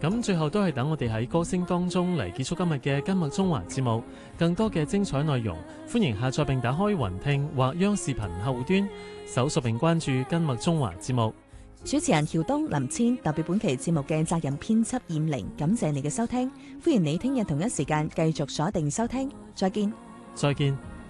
咁最後都係等我哋喺歌聲當中嚟結束今日嘅今麥中華節目。更多嘅精彩內容，歡迎下載並打開雲聽或央視頻客戶端，搜索並關注今麥中華節目。 主持人喬東、林千代表本期節目嘅責任編輯燕玲，感謝你嘅收聽，歡迎你聽日同一時間繼續鎖定收聽，再見。 再見。